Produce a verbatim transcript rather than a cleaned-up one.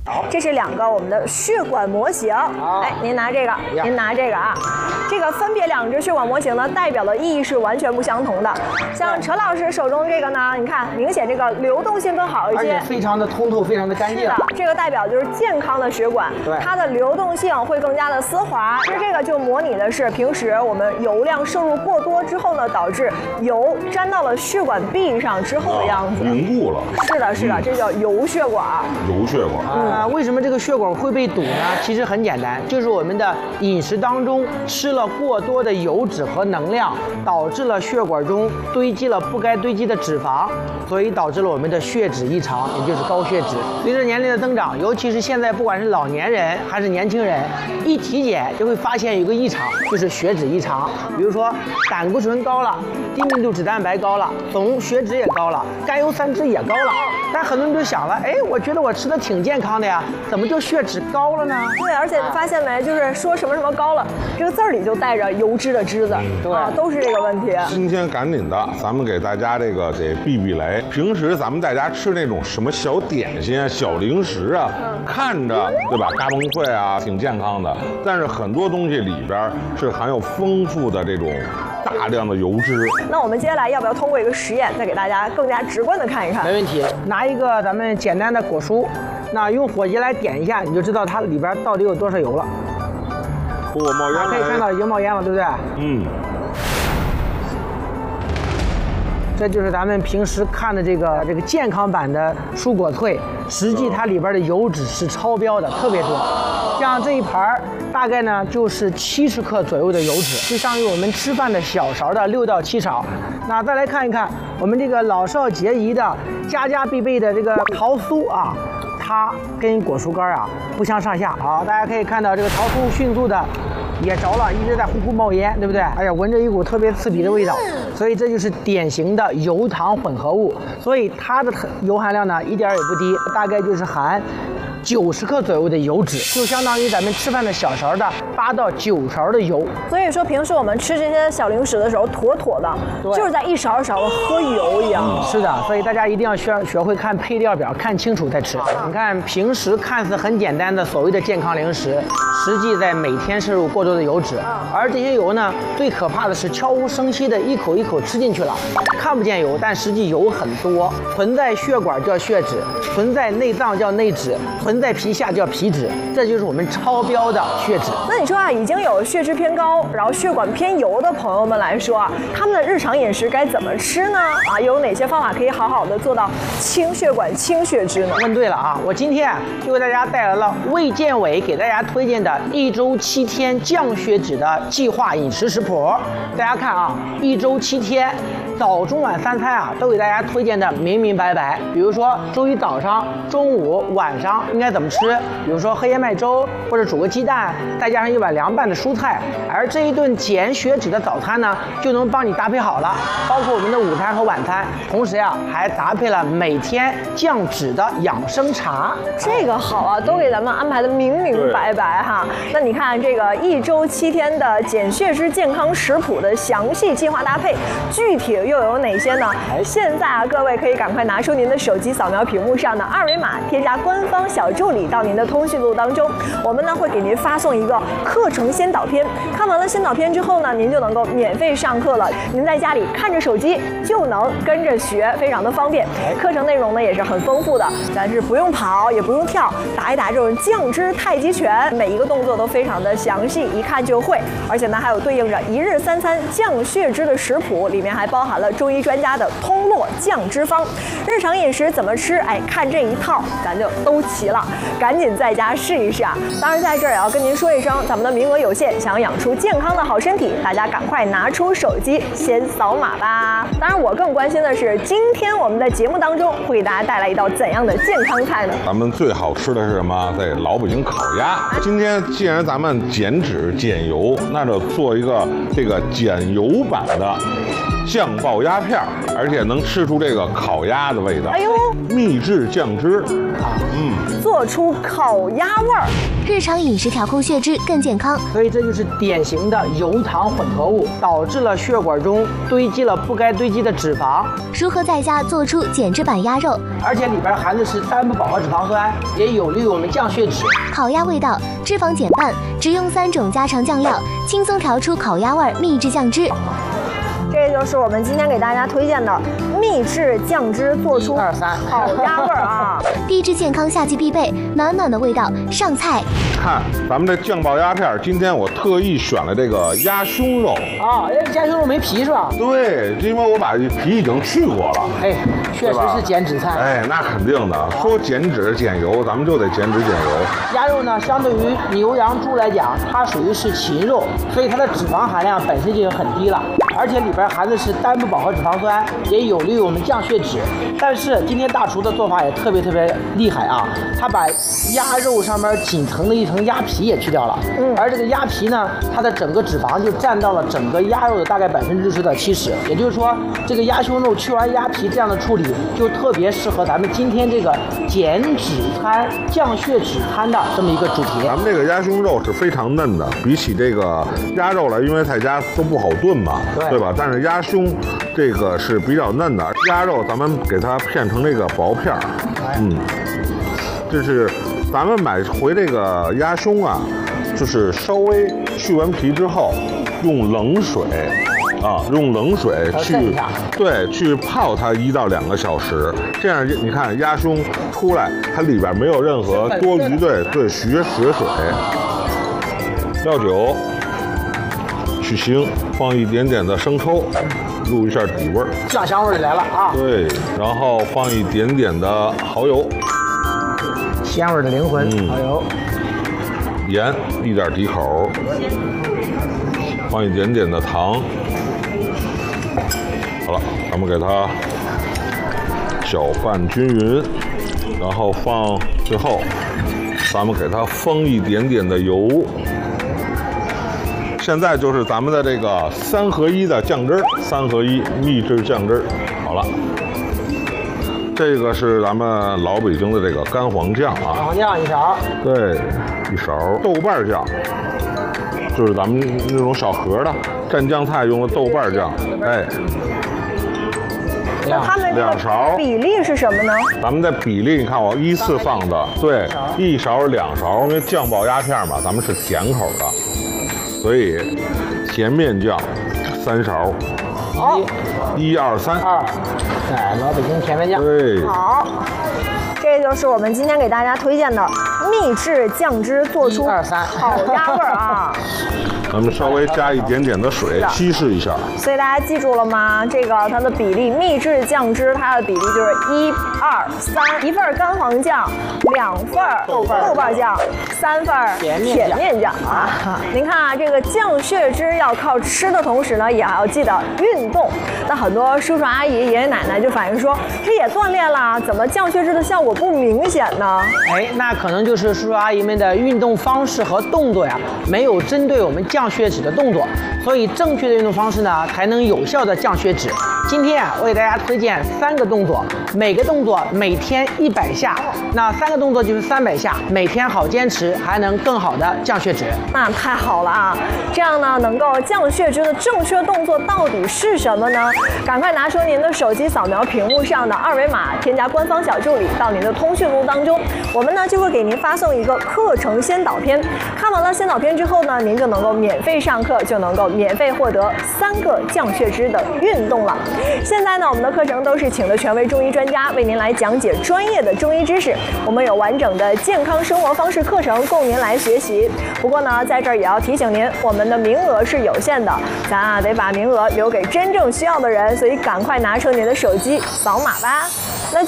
这是两个我们的血管模型。哎，您拿这个，您拿这个啊。这个分别两只血管模型呢，代表的意义是完全不相同的。像陈老师手中这个呢，你看明显这个流动性更好一些， 而且非常的通透，非常的干净。 是的，这个代表就是健康的血管， 对， 它的流动性会更加的丝滑。其实这个就模拟的是平时我们油量摄入过多之后呢，导致油沾到了血管壁上之后的样子， 凝固了。 是的，是的，嗯、这叫油血管。 油血管。 啊、嗯，为什么这个血管会被堵呢？其实很简单，就是我们的饮食当中吃了过多的油脂和能量，导致了血管中堆积了不该堆积的脂肪，所以导致了我们的血脂异常，也就是高血脂。随着年龄的增长，尤其是现在不管是老年人还是年轻人，一体检就会发现有一个异常，就是血脂异常。比如说胆固醇高了，低密度脂蛋白高了，总血脂也高了，甘油三酯也高了。但很多人就想了，哎，我觉得我吃的挺健康的呀，怎么就血脂高了呢？ 对，而且发现没，就是说什么什么高了，这个字儿里就带着油脂的脂字，对、啊，都是这个问题。 新鲜赶紧的，咱们给大家这个得避避雷。平时咱们在家吃那种什么小点心啊、小零食啊，嗯、看着对吧，嘎嘣脆啊，挺健康的，但是很多东西里边是含有丰富的这种大量的油脂。 那我们接下来要不要通过一个实验，再给大家更加直观的看一看？ 没问题，拿一个咱们简单的果蔬，那用火机来点一下，你就知道它里边到底有多少油了。 嚯，冒烟了！ 可以看到已经冒烟了，对不对？ 嗯。 这就是咱们平时看的这个这个健康版的蔬果脆，实际它里边的油脂是超标的，特别多。像这一盘大概呢就是七十克左右的油脂，就相当于我们吃饭的小勺的六到七勺。那再来看一看我们这个老少皆宜的家家必备的这个桃酥啊，它跟果蔬干啊不相上下。好，大家可以看到这个桃酥迅速的也着了，一直在呼呼冒烟，对不对？哎呀，闻着一股特别刺鼻的味道，所以这就是典型的油糖混合物，所以它的油含量呢一点也不低，大概就是含九十克左右的油脂，就相当于咱们吃饭的小勺的八到九勺的油。 所以说平时我们吃这些小零食的时候，妥妥的就是在一勺一勺的喝油一样。 嗯，是的，所以大家一定要学学会看配料表，看清楚再吃。你看平时看似很简单的所谓的健康零食，实际在每天摄入过多的油脂，而这些油呢，最可怕的是悄无声息的一口一口吃进去了，看不见油，但实际油很多，存在血管叫血脂，存在内脏叫内脂，存在皮下叫皮脂，这就是我们超标的血脂。 那你说啊，已经有血脂偏高，然后血管偏油的朋友们来说啊，他们的日常饮食该怎么吃呢？啊，有哪些方法可以好好的做到清血管、清血脂呢？ 问对了啊，我今天就为大家带来了卫健委给大家推荐的一周七天降血脂的计划饮食食谱。大家看啊，一周七天，早中晚三餐啊，都给大家推荐的明明白白。比如说周一早上、中午、晚上应该怎么吃？比如说喝燕麦粥，或者煮个鸡蛋，再加上一碗凉拌的蔬菜。而这一顿减血脂的早餐呢，就能帮你搭配好了，包括我们的午餐和晚餐。同时呀、啊，还搭配了每天降脂的养生茶。 这个好啊，都给咱们安排的明明白白哈。那你看这个一周七天的减血脂健康食谱的详细计划搭配，具体又有哪些呢？现在啊，各位可以赶快拿出您的手机，扫描屏幕上的二维码，添加官方小助理到您的通讯录当中。我们呢会给您发送一个课程先导片，看完了先导片之后呢，您就能够免费上课了。您在家里看着手机就能跟着学，非常的方便。课程内容呢也是很丰富的，咱是不用跑也不用跳，打一打这种降脂太极拳，每一个动作都非常的详细，一看就会。而且呢还有对应着一日三餐降血脂的食谱，里面还包含了中医专家的通络降脂方。日常饮食怎么吃，哎，看这一套咱就都齐了，赶紧在家试一试啊！当然在这儿也要跟您说一声，咱们的名额有限，想要养出健康的好身体，大家赶快拿出手机先扫码吧。当然我更关心的是，今天我们的节目当中会给大家带来一道怎样的健康菜呢？ 咱们最好吃的是什么？在老北京烤鸭。今天既然咱们减脂减油，那就做一个这个减油版的酱爆鸭片儿，而且能吃出这个烤鸭的味道。 哎呦， 秘制酱汁， 嗯，做出烤鸭味儿。 日常饮食调控血脂更健康， 所以这就是典型的油糖混合物，导致了血管中堆积了不该堆积的脂肪。 如何在家做出减脂版鸭肉？ 而且里边含的是单不饱和脂肪酸，也有利于我们降血脂。 烤鸭味道，脂肪减半，只用三种家常酱料，轻松调出烤鸭味儿秘制酱汁。 这就是我们今天给大家推荐的秘制酱汁，做出一二三烤鸭味儿啊！ 低脂健康夏季必备，暖暖的味道上菜。 看咱们这酱爆鸭片儿，今天我特意选了这个鸭胸肉啊，这鸭胸肉没皮是吧？ 对，因为我把皮已经去过了。 哎，确实是减脂菜。 哎，那肯定的，说减脂减油，咱们就得减脂减油。 鸭肉呢，相对于牛羊猪来讲，它属于是禽肉，所以它的脂肪含量本身就很低了，而且里边含的是单不饱和脂肪酸，也有利于我们降血脂。但是今天大厨的做法也特别特别厉害啊，他把鸭肉上面仅层的一层鸭皮也去掉了，嗯，而这个鸭皮呢，它的整个脂肪就占到了整个鸭肉的大概百分之六十到七十，也就是说，这个鸭胸肉去完鸭皮这样的处理，就特别适合咱们今天这个减脂餐、降血脂餐的这么一个主题。 咱们这个鸭胸肉是非常嫩的，比起这个鸭肉来，因为在家都不好炖嘛， 对, 对吧？但是鸭胸这个是比较嫩的，鸭肉咱们给它片成这个薄片儿，嗯，这是咱们买回这个鸭胸啊，就是稍微去完皮之后，用冷水。啊，用冷水去对去泡它一到两个小时，这样你看鸭胸出来，它里边没有任何多余对对血血水。料酒，去腥，放一点点的生抽，入一下底味儿， 酱香味儿来了啊！ 对，然后放一点点的蚝油， 鲜味的灵魂，嗯、蚝油， 盐一点底口，放一点点的糖。好了，咱们给它搅拌均匀，然后放最后，咱们给它封一点点的油。现在就是咱们的这个三合一的酱汁儿，三合一秘制酱汁儿。好了，这个是咱们老北京的这个干黄酱啊， 干黄酱一勺， 对，一勺豆瓣酱，就是咱们那种小盒的蘸酱菜用的豆瓣酱，哎。 那它们两勺比例是什么呢？ 咱们的比例，你看我依次放的，对，一勺两勺，因为酱爆鸭片嘛，咱们是甜口的，所以甜面酱三勺， 好， 一二三， 二，哎，老北京甜面酱， 对， 好。这就是我们今天给大家推荐的秘制酱汁，做出烤鸭味儿啊！ 咱们稍微加一点点的水稀释一下。 所以大家记住了吗？这个它的比例，秘制酱汁它的比例就是一二三，一份干黄酱，两份豆豆瓣酱，三份甜面酱啊！您看啊，这个降血脂要靠吃的同时呢，也要记得运动。那很多叔叔阿姨、爷爷奶奶就反映说，这也锻炼了，怎么降血脂的效果不明显呢？ 哎，那可能就是叔叔阿姨们的运动方式和动作呀，没有针对我们降血脂的动作，所以正确的运动方式呢，才能有效的降血脂。今天啊，我给大家推荐三个动作，每个动作每天一百下，那三个动作就是三百下，每天好坚持，还能更好的降血脂。 那太好了啊！这样呢，能够降血脂的正确动作到底是什么呢？赶快拿出您的手机，扫描屏幕上的二维码，添加官方小助理到您的通讯录当中，我们呢就会给您发送一个课程先导片。看完了先导片之后呢，您就能够免费上课，就能够免费获得三个降血脂的运动了。现在呢，我们的课程都是请的权威中医专家为您来讲解专业的中医知识，我们有完整的健康生活方式课程供您来学习。不过呢，在这儿也要提醒您，我们的名额是有限的，咱啊得把名额留给真正需要的人，所以赶快拿出您的手机扫码吧。那今